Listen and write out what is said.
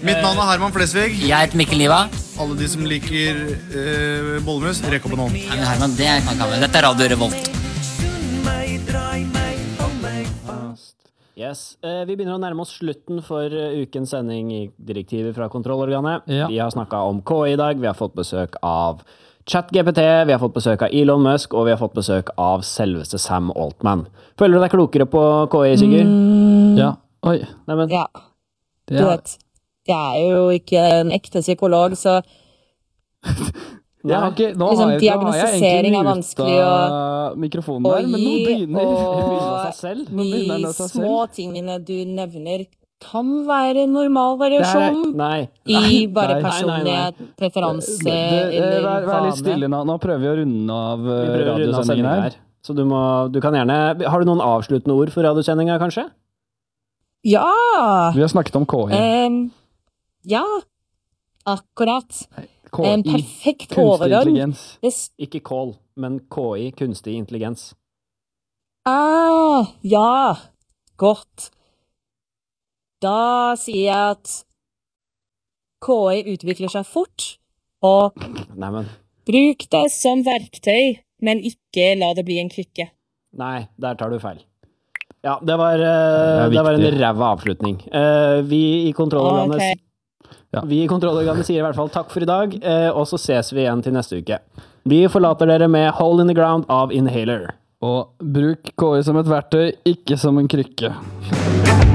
Mitt navn Herman Flesvig. Jeg heter Mikkel Niva. Alle de som liker bollemus, rekk opp en hånd. Nei, men Herman, det kan ikke ha med. Dette Radio Revolt. Yes, vi begynner å nærme oss slutten for ukens sending i direktivet fra kontrollorganet. Ja. Vi har snakket om KI i dag, vi har fått besøk av ChatGPT, vi har fått besøk av Elon Musk, og vi har fått besøk av selveste Sam Altman. Føler du deg klokere på KI, Sigurd? Ja, oi. Nei, men, Ja, Det du er, vet, jeg jo ikke en ekte psykolog, så jeg har ikke, nå liksom, har jeg diagnostisering egentlig vanskelig muta mikrofonen der, men nå begynner av seg selv. Nå begynner den de av seg små selv. tingene du nevner kan være normal variasjon Nei. i bare nei, personlighet, preferanse Vær eller litt stille nå. Nå prøver vi å runde av Vi prøver å runde av radiosendingen sendingen her. her. Så du kan gjerne... Har du noen avsluttende ord for radiosendingen, kanskje? Ja! Vi har snakket om KI. Ja, akkurat. KI, En perfekt kunstig overgang. intelligens. Ikke KOL, men KI, kunstig intelligens. Ja, godt. Da sier jeg at KI utvikler seg fort, og Nei, men... bruk det som verktøy, men ikke la det bli en krykke. Nei, der tar du feil. Ja, det var er en viktig. ræva avslutning. Vi i kontrollorganet Ok. Ja. Vi i kontrollorganet sier i hvert fall takk for i dag, og så ses vi igjen til neste uke. Vi forlater dere med Hole in the Ground av Inhaler. Og bruk KI som et verktøy, ikke som en krykke.